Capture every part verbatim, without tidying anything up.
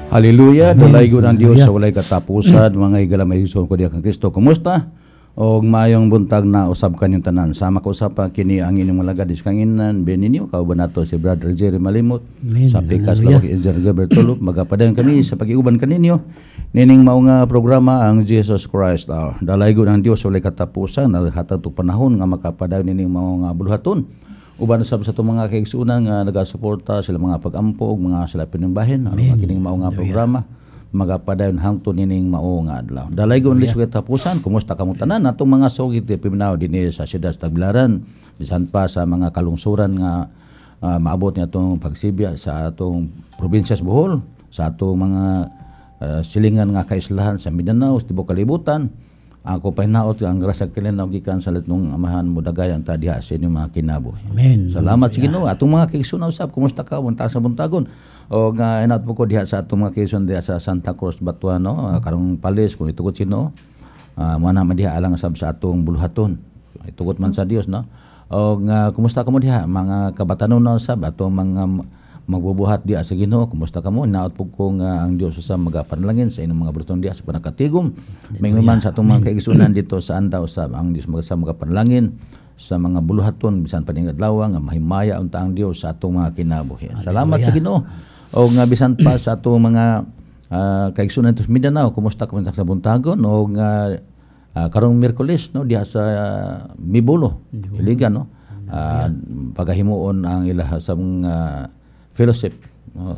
Hallelujah, Amen. dalaygon ang Dios sa Hallelujah. walay katapusan, mga igalamay Hesus ko diya kang Kristo. Kumusta? Og mayong buntag na usab kanyang tanan. Sama ko usab pa kini ang inyong mga lagadis kanginan beninyo kauban nato si Brother Jerry Malimot Amen. sa Pikas Hallelujah. Lawak Engineer Gabriel Tulop. Magapadayon kami sa pag-iuban kaninyo. Nining mao nga programa ang Jesus Christ. Uh, dalaygon ang Dios sa walay katapusan, naghatag to panahon nga makapadayon nining mao nga buluhaton. Uban sab sa itong mga kaigsunan nga nagasuporta sila mga pag-ampog, mga sila pinimbahin, ano nga kining mao nga programa, magapadayon hangtod nining mao nga adlaw. Dalaygon lis sa tapusan, kumusta kamo tanan atong mga sugid ti piminaw dinhi sa siyudad sa Tagbilaran, bisan pa sa mga kalungsuran nga uh, maabot ni atong pagsibya sa atong probinsya sa Bohol, sa atong mga uh, silingan nga kaislahan sa Mindanao, sa tibuok kalibutan. Ako pa hinaot ang grasya kilinaw gikan sa litong amahan mo dagayan ta diha sa inyong mga kinabuhi. Amen. Salamat sa Ginoo. Atong mga kaigsunan usab, kumusta ka bunta sa buntagon? O nga inat po ko diha sa atong mga kaigsunan diha sa Santa Cruz Batuan, no? Uh, karong palis kung itugot sino. Ah, uh, mana man diha alang sab sa atong buluhaton. Itugot man sa Dios, no? O nga kumusta ka mo diha mga kabatanon na usab atong mga magbubuhat diha sa Ginoo. Kumusta ka mo? Naot po ko nga ang Dios sa magapanalangin sa inyong mga brutong diha sa panakatigom. May man sa atong mga kaigsunan dito sa andaw sa ang Dios sa magapanalangin sa mga buluhaton bisan pa ning adlaw nga mahimaya unta ang Dios sa atong mga kinabuhi. Salamat sa Ginoo. O nga bisan pa sa atong mga uh, kaigsunan dito sa Mindanao, kumusta ka man sa buntagon o nga uh, karong Miyerkules no diha sa uh, Mibulo, Iligan, no. Uh, pagahimuon ang ilaha sa mga fellowship. Oh,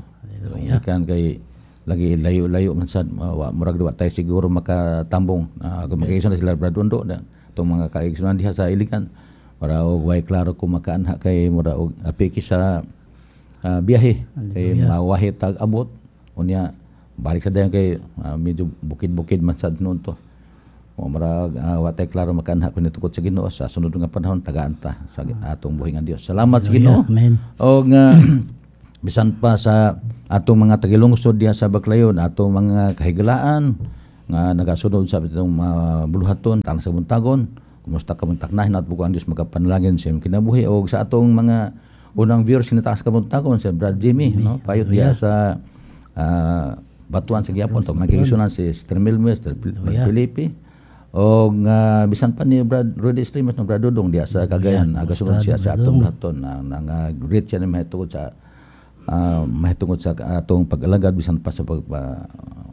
kan kay lagi layo-layo man sad uh, murag duwa tay siguro makatambong uh, kung magkaigsunan sila Bradondo na itong mga kaigsunan diha sa Iligan para og way klaro ko makaanha kay mura og apiki sa uh, biyahe kay mawahi tag abot unya balik sa dayon kay uh, medyo bukid-bukid man sad noon to o mura uh, watay klaro makaanha kun tukod sa Ginoo sa sunod nga panahon tagaan ta sa atong buhi nga Dios. Salamat sa Ginoo. Og nga bisan pa sa atong mga tagilungsod diha sa Baclayon, atong mga kahigalaan nga nagasunod sa itong uh, buluhaton tang sa buntagon. Kumusta ka muntaknahin at buko ang Dios magapanalangin sa imong kinabuhi o sa atong mga unang viewers ni taas ka buntagon sa Brad Jimmy, no? Payot diha sa uh, Batuan sa Gyapon to magigsunan si Sister Milmes, Sister Felipe. O nga bisan pa ni Brad Rudy Streamers no Brad Dudong diha sa Cagayan, agasunod siya sa atong buluhaton na nga great siya ni mahitungod sa Uh, mahitungod sa atong pag-alagad bisan pa sa pag, uh,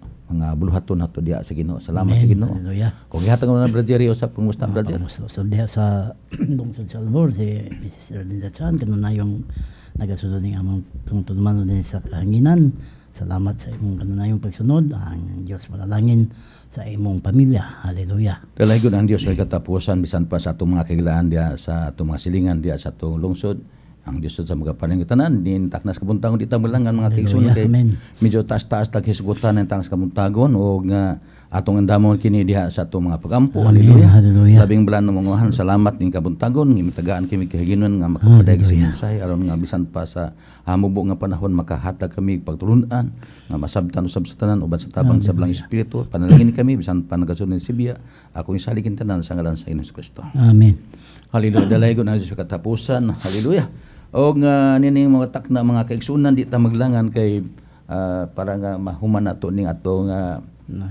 mga buluhaton nato diha sa Ginoo. Salamat sa Ginoo. Kung gihatag mo na Brother Jerry usap kumusta Brother? So diha sa lungsod sa Albor si Mister Linda Chan kano na yung nagasunod ning among tungtulman din sa kahanginan. Salamat sa imong kanunayong pagsunod. Ang Dios manalangin sa imong pamilya. Hallelujah. Dalaygon ang Dios ay katapusan bisan pa sa atong mga kagilaan diha sa atong mga silingan diha sa atong lungsod. Ang Diyos sa mga paningitanan, din taknas kabuntagon dita malangan mga kaigsunan kay medyo taas-taas tag hisgutan ng taknas kabuntagon o nga atong andamon kini diha sa atong mga pagampo. Hallelujah. Hallelujah. Labing balan ng mga salamat ning kabuntagon, ngimitagaan kami kahiginon nga makapaday sa mensahe aron nga bisan pa sa hamubo nga panahon makahatag kami pagtulunan nga masabtan usab sa tanan uban sa tabang sa blang espiritu. Panalangin kami bisan pa nagasunod sibiya. Ako isaligin tanan sa ngalan sa Hesus Kristo. Amen. Hallelujah. Dalaygon ang Diyos sa katapusan. Hallelujah. O nga nining mga takna mga kaigsunan di ta maglangan kay uh, para nga mahuman nato ning ato nga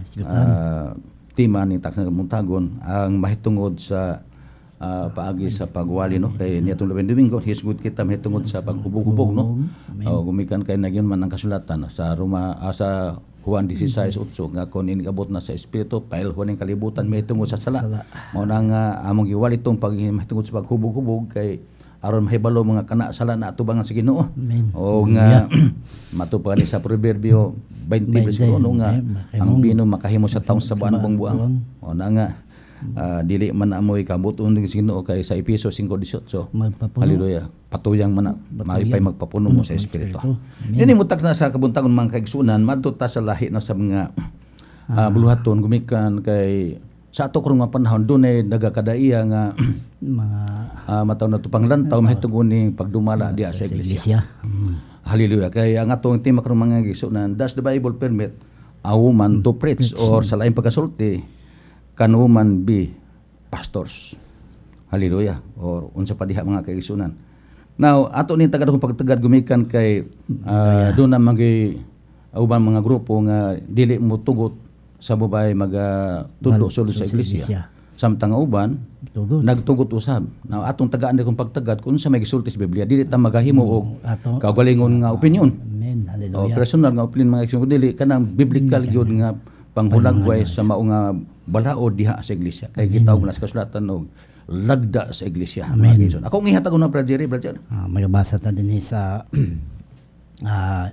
uh, tima ning takna muntagon ang mahitungod sa uh, paagi sa pagwali no kay niadtong labing Domingo hisgud kita mahitungod sa paghubog-hubog no. O gumikan kay nagyon man ang kasulatan sa Roma uh, sa Juan sixteen eight nga kon inabot na sa espiritu pail huning kalibutan mahitungod sa sala. Mao nang uh, among giwali tong pag mahitungod sa paghubog-hubog kay aron mahibalo mga kana sala na atubangan sa Ginoo. O nga matupad sa proverbio twenty bersikulo nga ang bino makahimo sa taong sa buwan buang. O na nga uh, dili man amoy kabuton ng Ginoo kay sa Efeso five eighteen. Hallelujah. Patuyang man maipay magpapuno mo sa espiritu. Dini mutak na sa kabuntagon mga kaigsunan madto ta sa lahi na sa mga uh, buluhaton gumikan kay sa ato karong mga panahon dunay nagakadaiya nga mga uh, mataw na to panglantaw mahitungod ni pagdumala diha sa iglesia. Hallelujah. Kay ang atong tema karong mga igsunan, does the Bible permit a woman to preach or sa laing pagkasulti can woman be pastors? Hallelujah. Or unsa pa diha mga kaigsunan. Now ato ni tagadong pagtagad gumikan kay uh, do na magi uban mga grupo nga dili mo tugot sa babae magatudlo sulod sa iglesia. Samtang nga uban Tugot. nagtugot usab. Na atong tagaan kung pagtagad kung sa may gisulti sa Biblia dili ta magahimo og Ato- kaugalingon nga opinion. Amen. O Hallelujah. personal nga opinion mga igsoon dili kanang biblical gyud nga panghulagway sa mao nga balaod diha sa iglesia. Kay gitawag na sa kasulatan og lagda sa iglesia. Mga igsoon. Ako ngihatag ko na Brother Jerry, Brother. Ah, magabasa ta din sa ah,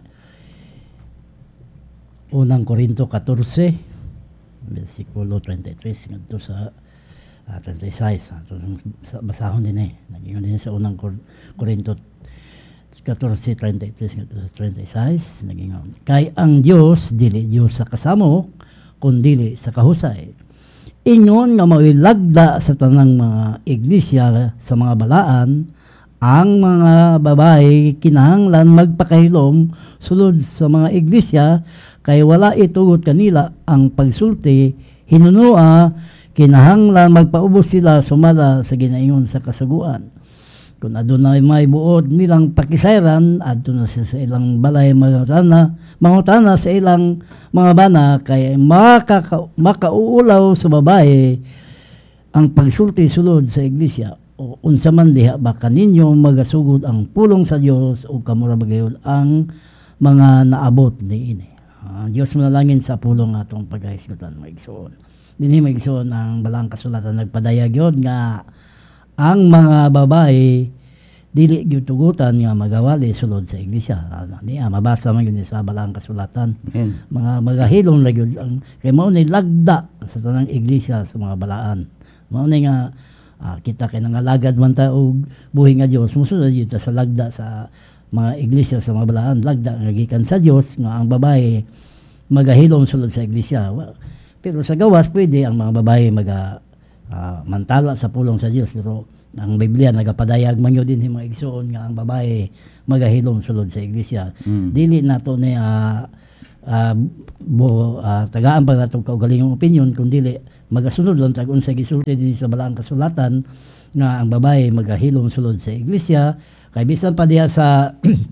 unang Korinto fourteen, versikulo twenty-three ngadto sa ah, twenty-six. Ato sa basahon din eh. Naging din sa unang Kor- Korinto fourteen twenty-three ngadto sa twenty-six naging kay ang Dios dili Dios sa kasamo kundi sa kahusay. Ingon nga mailagda sa tanang mga iglesia sa mga balaan ang mga babae kinahanglan magpakahilom sulod sa mga iglesia kay wala itugot kanila ang pagsulti hinunua kinahanglan magpaubos sila sumala sa ginaingon sa kasuguan. Kung adunay may buod nilang pakisayran adto na sa ilang balay mangutana mangutana sa ilang mga bana kay makaka, makauulaw sa babae ang pagsulti sulod sa iglesia o unsa man diha ba kaninyo magasugod ang pulong sa Dios o kamura bagayon ang mga naabot niini. Ang Dios manalangin sa pulong atong pagkahisgutan maigsoon. Dinhi maigsoon ang balang kasulatan nagpadayag yun nga ang mga babae dili gyud tugutan nga magawali sulod sa iglesia. Niya mabasa man yun sa balang kasulatan. Amen. Mga magahilom na gyud ang kay mao ni lagda sa tanang iglesia sa mga balaan. Mao ni nga ah, kita kay nangalagad man ta og buhi nga Dios musunod gyud ta sa lagda sa mga iglesia sa mga balaan lagda nga gikan sa Dios nga ang babae magahilom sulod sa iglesia. Well, pero sa gawas pwede ang mga babae maga ah, mantala sa pulong sa Dios pero ang Biblia nagapadayag man yun din yung mga igsoon nga ang babae magahilom sulod sa iglesia. Mm. Dili nato ni uh, uh, bo, uh, tagaan pa nato kaugalingong opinion kung dili magasunod lang tag unsa gisulti din sa balaang kasulatan nga ang babae magahilom sulod sa iglesia kay bisan pa diha sa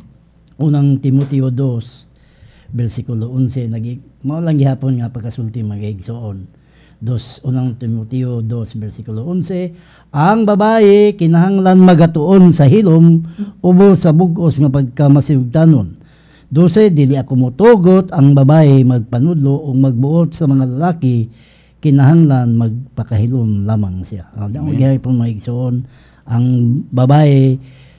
unang Timoteo two bersikulo eleven nagi mao lang gihapon nga pagkasulti mga igsoon. Dos unang Timoteo two bersikulo eleven ang babae kinahanglan magatuon sa hilom ubo sa bug-os nga pagkamasigdanon. Dose dili ako motugot ang babae magpanudlo o magbuot sa mga lalaki kinahanglan magpakahilom lamang siya. Ang uh, gihapon mga igsoon ang babae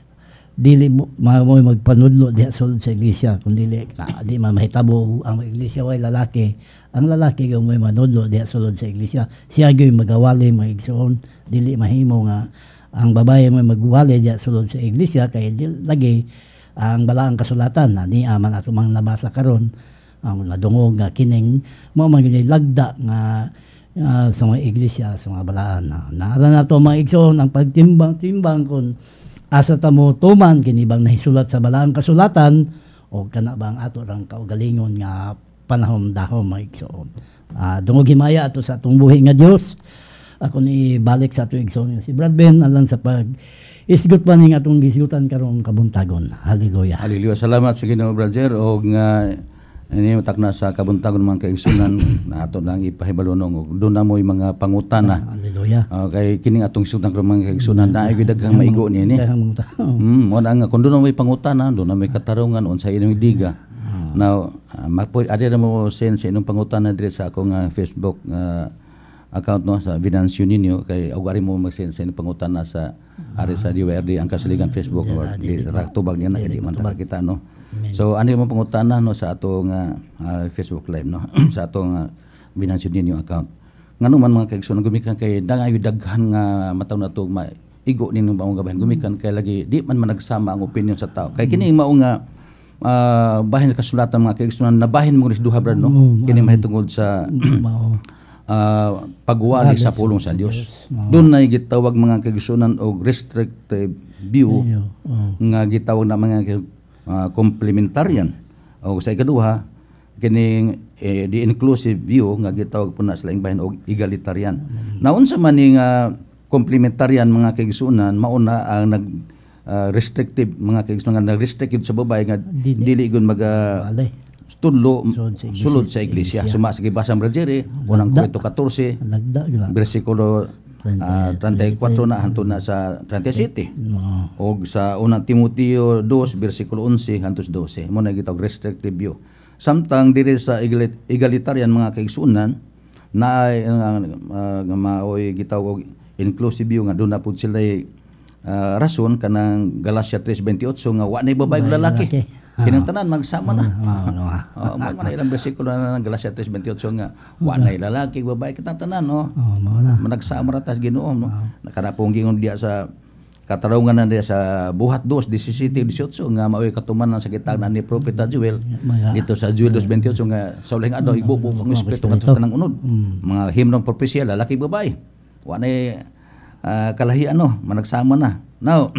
dili mo magpanudlo diha sulod sa iglesia kun dili na di man mahitabo ang iglesia way lalaki ang lalaki gyud may manudlo diha sulod sa iglesia siya gyud magawali mga igsoon dili mahimo nga ang babae may magwali diha sulod sa iglesia kay dili lagi ang balaang kasulatan na ni aman ato mang nabasa karon ang nadungog nga kining mao man gyud lagda nga uh, sa mga iglesia sa mga balaan na naara nato mga igsoon ang pagtimbang-timbang kun asa ta mo tuman kini bang nahisulat sa balaang kasulatan o kana bang ato rang kaugalingon nga panahon dahom mga igsoon. Ah, dungog himaya ato sa atong buhi nga Dios. Ako ni balik sa atong igsoon si Brad Ben alang sa pag isgot pa ning atong gisgutan karong kabuntagon. Hallelujah. Hallelujah. Salamat sa Ginoo, Brother, og nga ini matak na sa kabuntagon mga kaigsunan na ato nang ipahibalunong og doon na mo yung mga pangutana. Hallelujah. Uh, kay kining atong sugtang mga kaigsunan na ay daghang maigo ni ni. Daghang mga tao. Mm, mo na nga kun doon na may pangutana, doon na may katarungan unsa inyong diga. Now, uh, mapoy adi na mo send sa inyong pangutana dire sa akong uh, Facebook uh, account no sa Venancio ninyo kay og ari mo mag-send sa inyong pangutana sa ari sa D W R D ang kasiligan Facebook or tubag niya na kay di man ta kita no. So ano mo pangutana no sa atong uh, uh, Facebook live no sa atong uh, Venancio ninyo account. Ngano man mga kaigsoon gumikan kay dangayo daghan nga mataw na to ma igo ninyong baong gabahin gumikan kay lagi di man managsama ang opinion sa tao. Kay kini mao nga uh, bahin sa kasulatan mga kaigsoon na bahin mo ni duha brad no. Kini mahitungod sa uh, pagwali sa pulong sa Dios. Doon na gitawag mga kaigsunan og restrictive view nga gitawag na mga uh, complementarian o sa ikaduha kining eh, the inclusive view nga gitawag po na sa laing bahin og egalitarian. Naunsa man ning uh, complementarian mga kaigsunan mauna ang nag uh, restrictive mga kaigsunan nga nag-restricted sa babae nga dili gyud maga tudlo Sulod sa iglesia. sulod sa iglesia. Suma sige basa Brajeri, unang Lagda. Korinto fourteen, Lagda gila. bersikulo uh, thirty-four na hantod na sa thirty-seven. Oo. O sa unang Timoteo two, bersikulo eleven hangtod twelve. Mo na gitawag restrictive view. Samtang diri sa egalit- egalitarian mga kaigsunan na ay uh, uh, maoy gitawag og inclusive view nga doon na pud sila uh, rason kanang Galacia three twenty-eight nga wa nay babae ug lalaki. Kinang tanan magsama na. Oh, mo man ilang bersikulo na ng Galacia three twenty-eight nga wa nay lalaki ug babae kitang tanan no. Oh, mao na. Managsama ra tas Ginoo no. Nakana pong gingon diya sa katarungan na diya sa buhat two seventeen eighteen nga maoy katuman sa kitagnan ni Propeta Joel dito sa Joel two twenty-eight nga sa ulahing adlaw igbubo ang espiritu ngadto tanang unod. Mga himnong propesya lalaki babae. Wa nay uh, kalahian no, managsama na. Now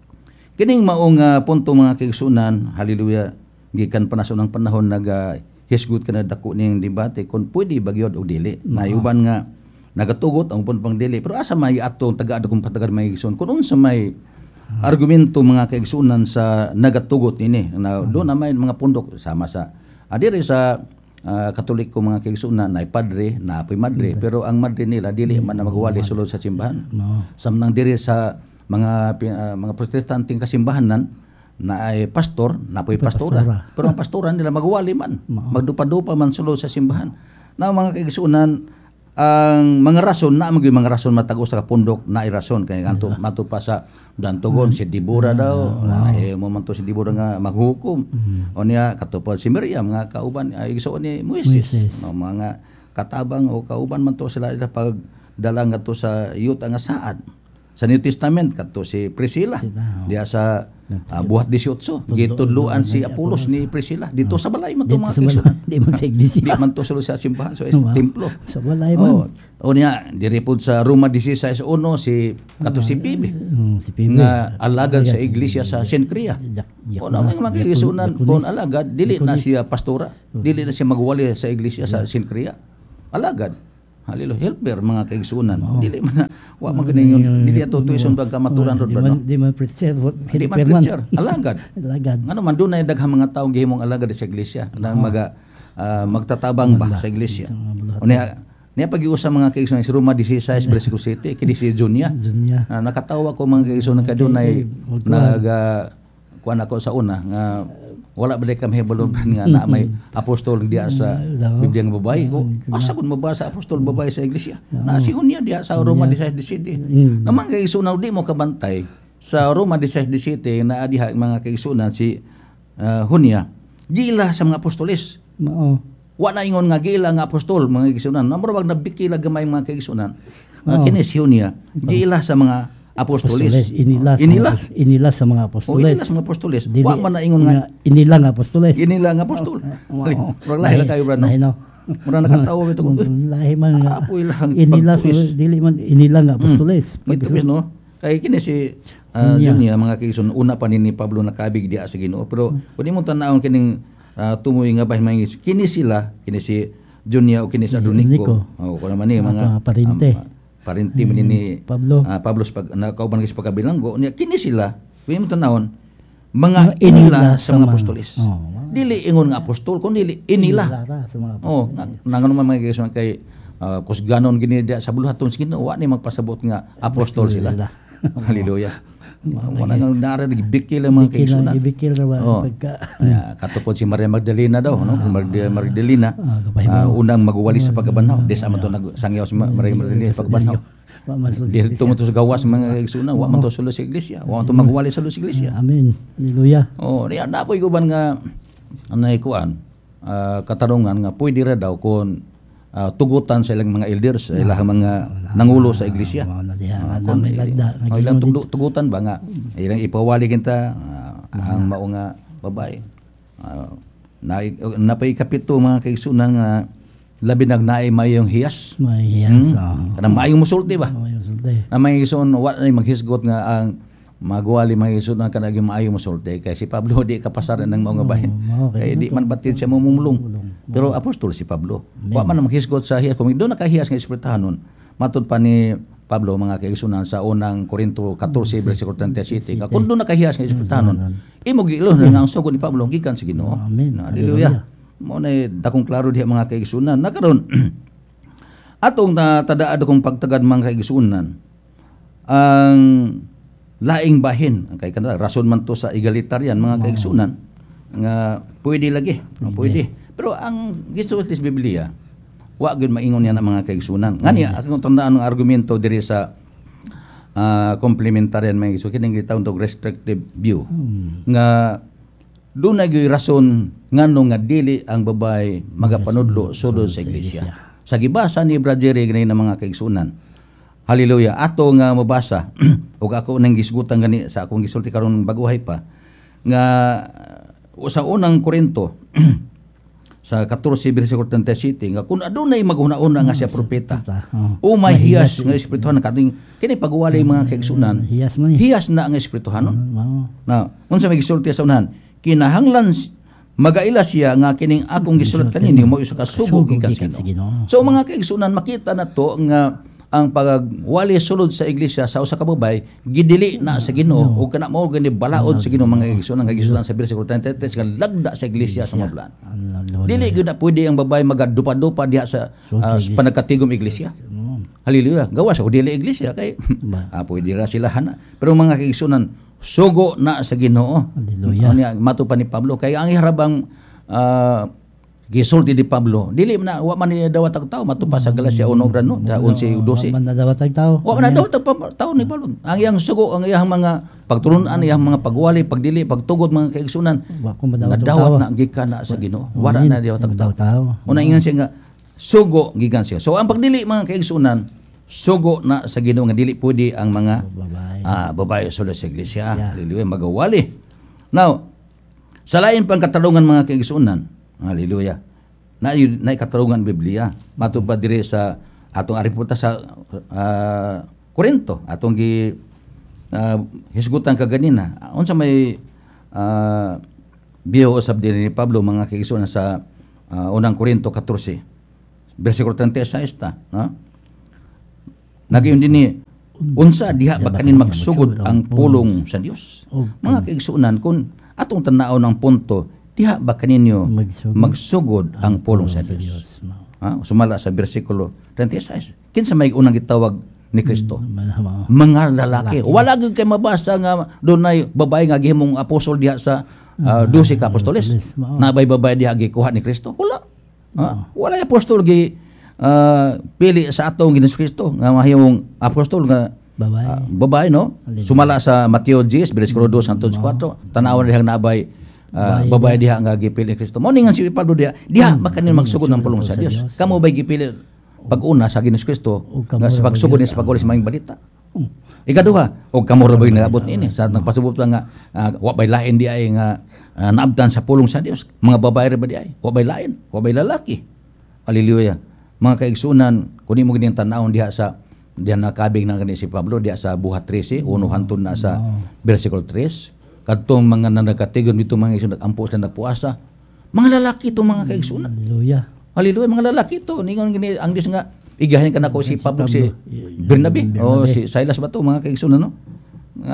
kining maong uh, punto mga kaigsunan, hallelujah, gikan pa na sa unang panahon naga hisgot ka na dako ning debate kung pwede bagyod o dili. Mm-hmm. Nayuban nga nagatugot ang pun pang dili. Pero asa may atong taga kung patagar may kaigsunan kung unsa may argumento mga kaigsunan sa nagatugot ini. Na doon na may mga pundok sama sa adiri sa uh, Katoliko mga kaigsunan na padre, na apoy madre, pero ang madre nila dili man na magwali sulod sa simbahan. No. Samnang diri sa mga uh, mga protestanting kasimbahanan na ay pastor, na po'y pastora. pastora. Pero ang pastoran nila magwali man, magdupa-dupa man sulod sa simbahan. Na mga kaigsunan, ang mga rason na mga mga rason matago sa pundok na irason kay kanto mato pa sa dantugon si Dibura daw, na eh mo man to si Dibura nga maghukom. O niya katupad si Miriam nga kauban ay igsoon ni Moises. No, mga katabang o kauban man to sila pag dala nga to sa yuta nga saad. Sa New Testament kadto si Priscilla diya sa uh, buhat eighteen gitudluan si Apolos ni Priscilla dito sa balay man to mga kaigsunan. Di man sa iglesia. Di man to sulod sa simbahan so templo. Sa balay man. O niya diri pud sa Roma sixteen one si kadto si Pibe Si Pibe nga alagad sa iglesia sa Sincria. O na mga kaigsunan kon alagad dili na siya pastora, dili na siya magwali sa iglesia sa Sincria. Alagad. Hallelujah, helper mga kaigsunan. Oh. Dili man na wa man ganingon dili ato tuison pagkamaturan rod ba no. Di man preacher, Di man preacher, alagad. Alagad. Ano man dunay daghang mga tawo gihimong alagad sa iglesia nang maga uh, magtatabang ba sa iglesia. O niya niya pag-iusa mga kaigsunan sa Roma sixteen bersikulo seven kini si Junia. Junia. Uh, nakatawa ko mga kaigsunan kadunay nag uh, kuan ako sa una nga wala ba kami hibalon nga na may apostol diya sa Biblia nga babae. O asa kun mabasa apostol babae sa iglesia? Na si Junia diya sa Roma sixteen seven. Naman kaigsunan di mo kabantay sa Roma sixteen seven na diha mga kaigsunan si uh, Junia gila sa mga apostoles. Mao. Wa na ingon nga gila nga apostol mga kaigsunan. Namro wag nabikila gamay mga kaigsunan. Uh, kini si Junia gila sa mga apostoles. Inila, inila. Sa, inila sa mga apostoles. O inila sa mga apostoles. Wa man na ingon nga inila nga apostoles. inila nga apostol. Murag lahi lang kayo brano. Murag nakatawa ito ko. Lahi man nga. Apoy lang. Inila dili man inila nga apostoles. Ito bis no. Kay kini si uh, Junia mga kaigsunan una pa ni Pablo nakabig diya sa Ginoo. Pero kun imong tan-awon kining uh, tumoy nga bahin mga kini sila, kini si Junia o kini si Adonico. O kuno man ni mga parente. Um, parenti man ni Pablo uh, Pablo pag nakauban kasi pagkabilanggo niya kini sila kuy mo tanawon mga inila sa mga apostoles. Oh, wow. Dili ingon nga apostol kun dili inila. Sa mga oh nangan man mga kaigsunan kay uh, kusganon gini dia sa buluhaton sa Ginoo wa ni magpasabot nga apostol sila. Hallelujah. Wala nga nara bikil ang mga kaigsunan. Bikil ra oh. pagka katupod si Maria Magdalena daw no Maria Magdalena uh, unang magwali sa pagkabanhaw des aman to nagsangyaw si Maria Magdalena sa pagkabanhaw. Dito mo to sa gawas mga kaigsunan wa man to sulod sa iglesia wa man to magwali sa iglesia. Amen. Hallelujah. Oh niya napoy guban nga anay kuan uh, katarungan nga pwede ra daw kun uh, tugutan sa ilang mga elders sa ilang mga nangulo sa iglesia. Uh, kung uh, ilang tug- tugutan ba nga ilang ipawali kinta uh, ang mao nga babae. Uh, na napay kapito mga kaigsunan nga labi nagnaay mayong hiyas. May hiyas. Hmm? Oh. Kanang mayong musulti ba? Mayong musulti. Na may ison wa na maghisgot nga ang magwali mga isod na kanang maayo mosulti kay si Pablo di kapasaran ng mga bahin. Oh, okay. Kay di man batid siya mumulong. Pero apostol si Pablo. Wa man maghisgot sa hiyas kung do nakahiyas nga espiritahanon. Matud pa ni Pablo mga kaigsunan sa unang Korinto fourteen bersikulo thirty-seven. Kung do nakahiyas nga espiritahanon, imo gilo nga ang sugod ni Pablo gikan sa Ginoo. Amen. Hallelujah. mo na dakong klaro diha mga kaigsunan. Nakaroon, atong na tadaad akong pagtagad mga kaigsunan, ang laing bahin, ang kay kanila, rason man to sa egalitarian mga kaigsunan, nga pwede lagi, no, pwede. Pero ang gusto sa Biblia, wa gyud maingon niya na mga kaigsunan. Ngani akong tandaan ang argumento diri sa uh, complementarian mga kaigsunan, kining gitawag og restrictive view. Hmm. Nga doon na gyud rason ngano nga dili ang babae magapanudlo sudod sa iglesia. Sa gibasa ni Brother Jerry gani na mga kaigsunan. Hallelujah. Ato nga mabasa ug ako nang gisgutan gani sa akong gisulti karon baguhay pa nga sa unang Korinto sa fourteen bersikulo thirty-seven nga kun adunay maghuna-una nga siya propeta o may hiyas nga espirituhan kading kini pagwalay mga kaigsunan hiyas man hiyas na nga espirituhan na unsa may gisulti sa unahan kinahanglan magaila siya nga kining akong gisulat kanini mo isa ka subog gikan sa Ginoo. So mga kaigsunan makita na to nga ang pagwali sulod sa iglesia sa usa ka babay gidili na sa Ginoo ug kana mao gani balaod sa Ginoo mga kaigsunan nga gisulat sa bersikulo thirty-three nga lagda sa iglesia sa mablan. Dili gyud na pwede ang babay magadupa-dupa diha sa uh, panagkatigom iglesia. Hallelujah. Gawas o dili iglesia kay ah, pwede ra sila hana. Pero mga kaigsunan sugo na sa Ginoo. Hallelujah. Mato pa ni Pablo kay ang iharabang uh, gisulti di Pablo dili na wa man ni dawat ang tao mato pa sa Galacia one no sa eleven twelve. Wa man na dawat ang tao. Wa man na dawat ang tao ni Pablo. Ang iyang sugo ang iyang mga pagturunan iyang mga pagwali pagdili pagtugod mga kaigsunan nadawat na gikan na sa Ginoo. Wala na dawat ang tao. Una ingon siya nga sugo gikan siya. So ang pagdili mga kaigsunan sugo na sa Ginoo nga dili pwede ang mga babae ah, babae sulod sa iglesia. Hallelujah magawali. Now sa lain pang katarungan mga kaigsunan, hallelujah, na na katarungan Biblia matupad diri sa atong ariputa sa uh, Korinto atong gi uh, hisgutan kaganina unsa may uh, biyo usab diri ni Pablo mga kaigsunan sa uh, unang Korinto fourteen bersikulo thirty-six ta no nagiyon dinhi unsa diha ba kanin magsugod ang pulong sa Dios mga kaigsunan kun atong tan-aw ng punto diha ba kaninyo magsugod, magsugod ang pulong sa Dios. Ha? Sumala sa bersikulo thirty-six. Kinsa may unang gitawag ni Kristo? Mga lalaki. Wala gyud kay mabasa nga dunay babae nga gihimong apostol diha sa uh, twelve ka apostoles. Nabay babae diha gikuha ni Kristo? Wala. Ha? Wala apostol gi uh, pili sa atong Ginoong Kristo nga mahimong apostol nga babae. Uh, babae no? Sumala sa Mateo ten bersikulo two hangtod four tan-awon dihang nabay Uh, babae diha nga gipili ni Kristo. Mao ningan si Pablo diha, diha ba kanin magsugod ng pulong sa Dios. Kamo bay gipili pag-una sa Ginoong Kristo nga sa pagsugod ni sa pagwali sa mga balita. Ikaduha, og kamo ra bay nagabot niini sa nagpasubot nga uh, wa bay lain di ay nga uh, naabtan sa pulong sa Dios. Mga babae ra ba di ay? Wa bay lain, wa bay lalaki. Hallelujah. Mga kaigsunan, kunin mo gining tan-awon diha sa diha nakabig na gani si Pablo diha sa buhat thirteen, uno hangtod na sa bersikulo three. Kadtong mga nanagkatigon dito mga kaigsunan nag-ampo sa nagpuasa. Mga lalaki to mga kaigsunan. Hallelujah. Hallelujah mga lalaki to. Ningon gini ang Dios nga igahin ka nako si Pablo si Bernabe o si Silas ba to mga kaigsunan no. Nga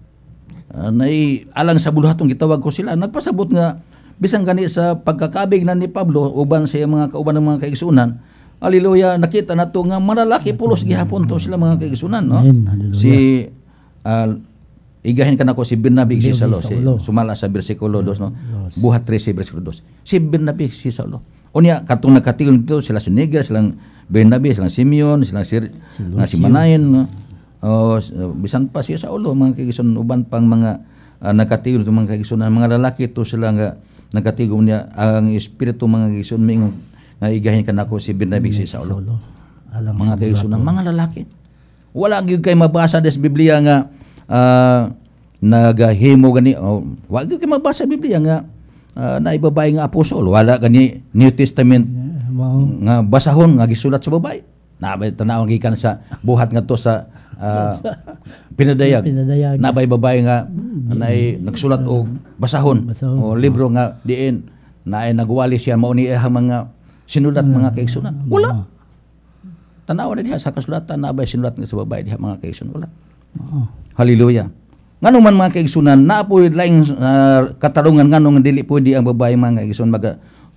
uh, nay alang sa buluhaton gitawag ko sila nagpasabot nga bisan gani sa pagkakabig na ni Pablo uban sa mga kauban ng mga kaigsunan. Hallelujah nakita nato nga malalaki pulos gihapon to sila mga kaigsunan no. Si uh, igahin ka na ko si Bernabe si Saulo, si, sumala sa bersikulo two no. Buhat thirteen bersikulo two. Si Bernabe si Saulo. Unya katong nagkatigol dito sila si Niger, silang Bernabe, silang Simeon, silang si, nga si Manaen no. O bisan pa si Saulo mga kaigsunan uban pang mga uh, nagkatigol to mga kaigsunan mga lalaki to sila nga nagkatigol niya ang espiritu mga kaigsunan mingon nga igahin ka na ko si Bernabe si Saulo. Mga kaigsunan mga lalaki. Wala gyud kay mabasa des Biblia nga Uh, nagahimo gani oh, wag kay mabasa sa Biblia nga uh, naibabay nga apostol wala gani New Testament yeah, wow. nga basahon nga gisulat sa babay nabay tanawon gikan sa buhat nga to sa uh, pinadayag, pinadayag. Nabay babay nga nay nagsulat og basahon, basahon o libro nga diin naay nagwali siya mao ni ihang mga sinulat mga kaigsunan wala tanaw na diha sa kasulatan nabay sinulat nga sa babay diha mga kaigsunan wala. Oh. Hallelujah. Ngano man mga kaigsunan, naapoy laing uh, katarungan ngano nga dili pwede ang babae mga kaigsunan maga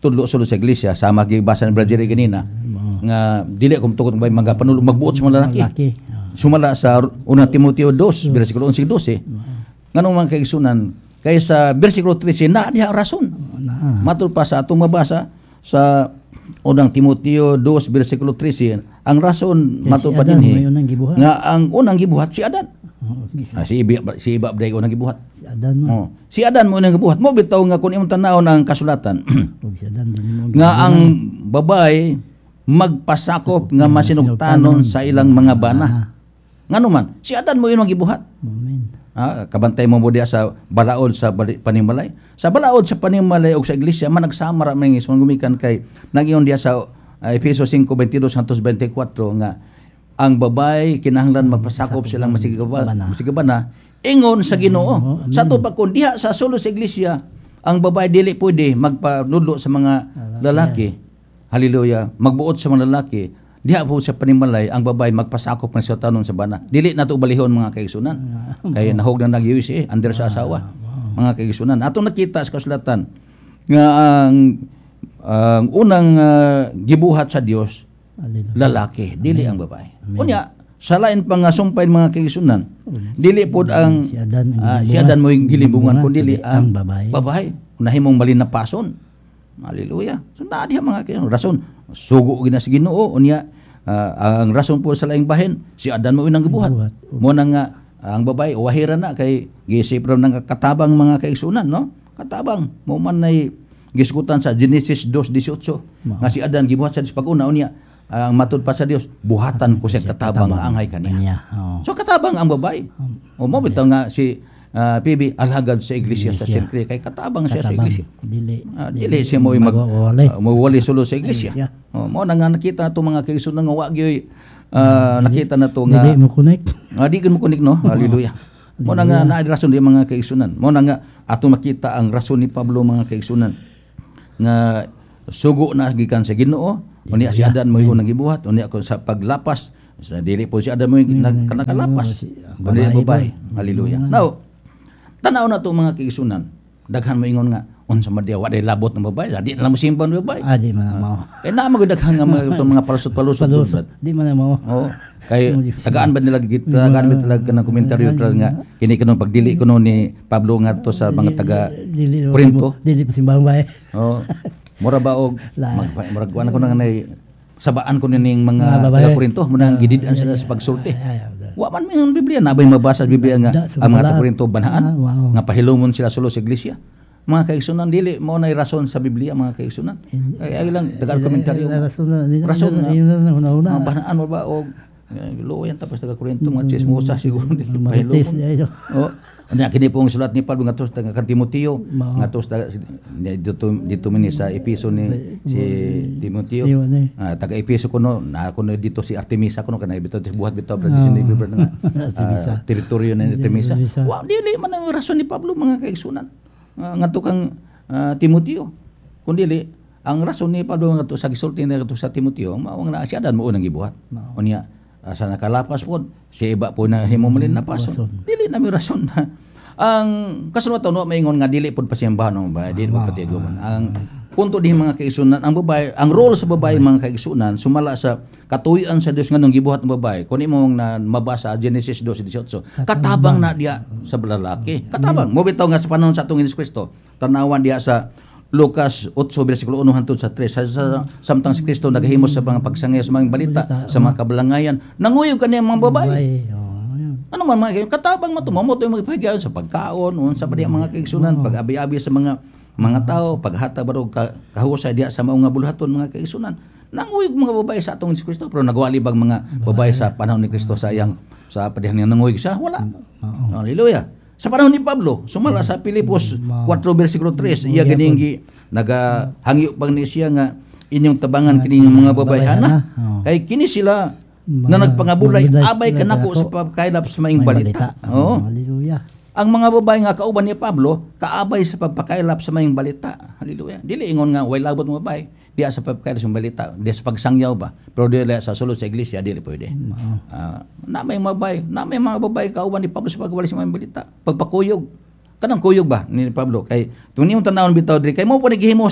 tudlo sulod sa iglesia sa magibasa ni Brother Jerry kanina nga dili ko tukod bay mga panulong magbuot sa mga lalaki. Lalaki. Ah. Sumala sa unang Timoteo two, bersikulo eleven twelve. Nganong mga kaigsunan kay sa bersikulo thirteen na diha ang rason. Na. Matud pa sa atong mabasa sa unang Timoteo two, bersikulo thirteen, ang rason matud pa dinhi nga ang unang gibuhat si Adan. Oh, Ah, si Iba si Iba bday unang gibuhat. si Adan mo. Oh. Si Adan mo unang gibuhat. Mo bitaw nga kun imong tan-awon ang kasulatan Og si Adan din mo. nga ang babae magpasakop nga masinugtanon sa ilang mga bana. Ngano man, si Adan mo unang gibuhat. Amen. Ah, kabantay mo mo diya sa balaod sa bali- panimalay. Sa balaod sa panimalay o sa iglesia man nagsamara man nga gumikan kay nangiyon diya sa uh, Efeso five twenty-two hangtod twenty-four nga ang babae kinahanglan magpasakop silang masigabana, masigabana ingon sa Ginoo. Sa to pa kun diha sa sulod sa iglesia ang babae dili pwede magpanudlo sa mga lalaki. Hallelujah. Magbuot sa mga lalaki. Diha po sa panimalay ang babae magpasakop ng sa tanon sa bana. Dili na to balihon mga kaigsunan. Kay nahog na nag-U S A under sa asawa. Mga kaigsunan. Atong nakita sa kasulatan nga ang ang unang uh, gibuhat sa Dios lalaki, dili ang babae. Unya, sa lain pang sumpay mga kaigsunan, dili pod ang Si Adan ang ah, si gilibuhan. Adan mo yung gilibungan kundi ang ang babae. babae. Nahimong malinapason. Hallelujah. So na diha mga kaigsunan rason sugo gina sa Ginoo unya ah, ang rason po sa laing bahin si Adan mo unang gibuhat. Gibuhat. Mo na nga ang babae wahira na kay gisip ra nang katabang mga kaigsunan no. Katabang mo man nay gisgutan sa Genesis two eighteen nga si Adan gibuhat sa pag-una unya ang matud pa sa Dios buhatan ko siya katabang nga angay kaniya. Oh. So katabang ang babae. O mo bitaw nga si uh, P B alhagad sa iglesia sa Saint Clair kay katabang siya sa iglesia. Dili. Ah, dili siya mo mag Magwawali. uh, mawali sulo sa iglesia. Iglesia. Oh, mo na nga nakita nato mga kaigsunan nga wa gyoy ah, nakita nato nga Dili mo connect. ah, di gid mo kunik no. Hallelujah. Mo na nga naa rason di mga kaigsunan. Mo na nga ato makita ang rason ni Pablo mga kaigsunan nga sugo na gikan sa Ginoo. Unya si Adan mo yung nagibuhat, unya ako sa paglapas sa dili po si Adan mo yung nakalapas. Kundi babae. Hallelujah. Now, tanaw na to mga kaigsunan. Daghan mo ingon nga unsa man diya wa day labot ng babae, di na mo simpan ng babae. Ah, di man na mao. Eh na magdaghan nga mga itong mga palusot-palusot. Palusot. Di man na mao. Oo. Kay tagaan ba nila git tagaan ba talaga kanang komentaryo tra nga kini kanong pagdili kuno ni Pablo ngadto sa mga taga Dili. Corinto. Dili pa simbang bae. Oo. Mura ba og magpa ko na nay sabaan ko ning Mga mga babae. taga Corinto mo nang gididan sila sa pagsulti. Ay, ay, Wa man yung Biblia nabay mabasa sa Biblia nga Da, sa ang mga taga balaan. Corinto banhaan Ah, wow. nga pahilumon sila sulo sa iglesia. Mga kaigsunan dili mo nay rason sa Biblia mga kaigsunan. Ay ay lang dagan komentaryo. Rason na. di na- Rason na. Yun na una-una. Mga banhaan mo ba og luoyan tapos taga Corinto mga chismosa siguro dili Marites. pahilumon. di ayo. Oh, anya kini pong sulat ni Pablo nga tos taga kan Timoteo, Mao. nga tos taga dito dito mini sa Episo ni si Timoteo. Iwan eh. Ah, taga Episo kuno na kuno dito si Artemisa kuno kana bitaw buhat bitaw brad si ni brad nga Si Misa. ah, teritoryo ni Artemisa. Si Misa. Wa dili man ang rason ni Pablo mga kaigsunan. Ah, ngadto kang ah, Timoteo. Kun dili ang rason ni Pablo ngadto sa gisulti ni ngadto sa Timoteo mao nga siya dan mo unang gibuhat. Unya asa nakalapas po si iba po na himo malin na paso dili na may rason na ang kasulatan no maingon nga dili pod pasimbahan ng babae dili pod patiguman ang punto din mga kaigsunan ang babae ang role sa babae mga kaigsunan sumala sa katuyan sa Dios nga nung gibuhat ng babae kun imo na mabasa Genesis two eighteen katabang na diya sa lalaki katabang mo bitaw nga sa panahon sa atong Kristo tanawan diya sa Lucas eight bersikulo one hangtod sa three sa, sa samtang si Kristo naghimo sa mga pagsangay sa mga balita sa mga kabalangayan nanguyog kaniya mga babae. Oh, yun. Ano man mga kaigsunan katabang mo tumo to yung magpahigayon sa pagkaon unsa pa diya mga kaigsunan pag-abi-abi sa mga mga tao paghatag barog ka, kahusay diya sa mga buluhaton mga kaigsunan nanguyog mga babae sa atong si Kristo pero nagwali bang mga babae sa panahon ni Kristo sayang sa padihan nga nanguyog siya wala. Hallelujah. Sa panahon ni Pablo, sumala sa Pilipos four bersikulo three, iya ganing nagahangyo pang ni siya nga inyong tabangan kini mga babae ana. Kay kini sila na nagpangabulay abay kanako sa pagkailap sa maing balita. Oo. Hallelujah. Ang mga babae nga kauban ni Pablo kaabay sa pagpakailap sa maing balita. Hallelujah. Dili ingon nga way labot ng babae diya sa pagkailap sa balita, diya sa pagsangyaw ba. Pero dili sa sulod sa iglesia dili pwede. Uh, na may mga babae, na may mga babae kauban ni Pablo sa pagkawali sa maing balita. Pagpakuyog. Kanang kuyog ba ni Pablo kay tungni mo tanawon bitaw diri kay mo pa nagihimo sa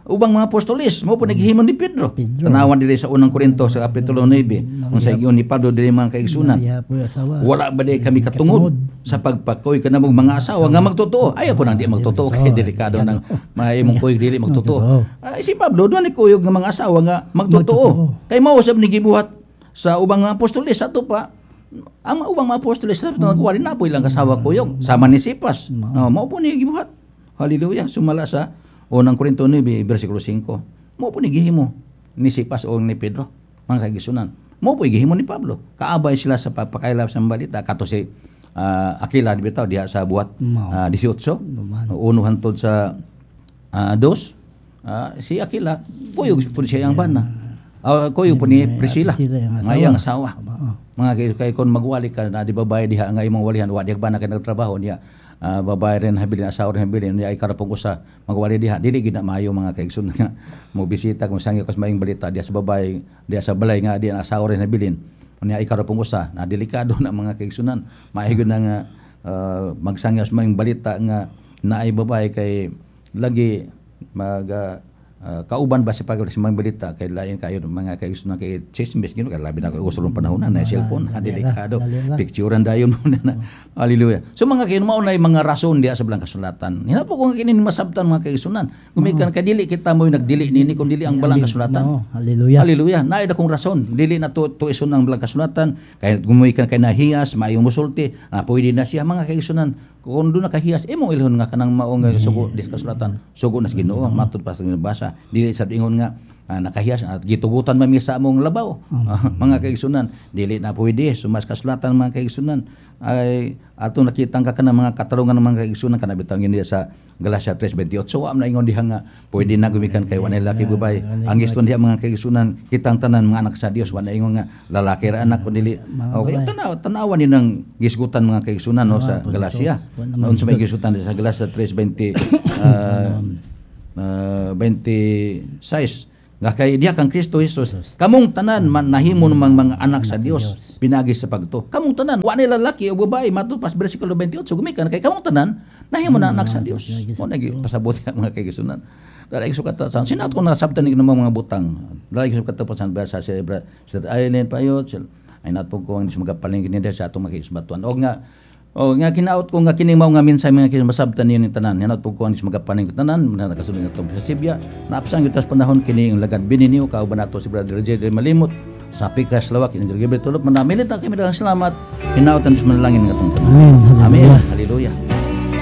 ubang mga apostolis mo po naghihimo ni Pedro. Pedro. Tanawan diri sa unang Korinto sa kapitulo nine unsa giyon ni Pablo diri mga kaigsunan. Naya po yung asawa. Wala ba di kami katungod sa pagpakoy kanamong mga asawa nga magtotoo. Ayaw po nang di magtotoo kay delikado nang maimong koy dili magtotoo. Ay si Pablo doon ni kuyog nga mga asawa nga magtotoo. Kay mao sab ni gibuhat sa ubang mga apostolis ato pa. Ang ubang mga apostolis sa nagwali na po ilang kasawa kuyog sama ni Sipas. No, mao po ni gibuhat. Hallelujah. Sumala sa unang Korinto nine bersikulo five. Mo po ni gihimo ni Sipas o ni Pedro mga kaigsunan. Mo po gihimo ni Pablo. Kaabay sila sa pagpakailab sa balita kato si uh, Aquila di bitaw diha sa buhat uh, eighteen. Uno hantod sa uh, dos. Uh, si Aquila kuyog po siya ang bana. Uh, kuyog po ni Priscilla nga iyang asawa. Mga kay, kay kon magwali ka na di babae diha nga imong walihan wa di bana kay nagtrabaho niya. Uh, babae rin habilin, asawa rin habilin, niya ay karapong ko sa magwali diha. Dili gina maayo mga kaigsun nga mo bisita kung sangyo kas maing balita diha sa babae, diha sa balay nga diha asawa rin habilin. Niya ay karapong ko sa na delikado na mga kaigsunan. Maaygon na nga uh, magsangyo sa maing balita nga naay babae kay lagi mag uh, Uh, kauban ba sa pag sa mga balita kay lain kayo mga kaigsunan kay chismis gino kay labi na ko usulong panahon na cellphone na delikado picturean dayon muna na hallelujah. So mga kayo mao na mga rason diha sa Balang Kasulatan. Hinapo ko nga kini masabtan mga kaigsunan. Gumikan ka dili kita mo nagdili nini kun dili ang Balang Kasulatan. Hallelujah. Hallelujah. Naay dakong rason dili na to tuison ang Balang Kasulatan kay gumikan kay nahiyas maayong musulti na pwede na siya mga kaigsunan. Kung doon nakahiyas, imong ilhon nga kanang maong nga sugo dis kasulatan. Sugo nas Ginoo, matud pa sa basa. Dili sa ingon nga uh, nakahiyas at gitugutan mami sa among labaw. Uh, mga kaigsunan, dili na pwede sumas kasulatan mga kaigsunan ay ato nakitang ka kanang mga katarungan ng mga kaigsunan kana bitaw ngini sa Galacia three twenty-eight. So am na ingon diha nga pwede na gumikan kay wanay lalaki babae. Ang iston diha mga kaigsunan kitang tanan mga anak sa Dios wanay ingon nga lalaki ra anak kun dili. Okay, tanaw tanawan ni nang gisgutan mga kaigsunan no sa Galacia. Noon sa may gisutan sa Galacia three twenty uh, uh, twenty-six nga kay diha kang Kristo Jesus kamong tanan man nahimo namang mga anak sa Dios pinagi sa pagto kamong tanan wa ni lalaki o babae matupas bersikulo twenty-eight so gumikan kay kamong tanan nahimo na anak sa Dios mo nagi pasabot mga kaigsunan dali sukat sa sinat ko na sabtan ni mga butang dali sukat pa sa basa sa sa island payot ay natpo ko ang magapaling kini sa atong makisbatuan og nga o nga kinaot ko nga kini mao nga minsan mga masabtan niyo ni tanan yanat pug ko anis magapaning tanan na nakasulod nga sa Sibya naapsang yutas panahon kini ang lagad bininiyo kauban nato si Brother Jerry Malimot sa Pikas Lawak in Gabriel Tulop manamilit na kami dalang salamat hinaot ang manalangin nga tungkol amen hallelujah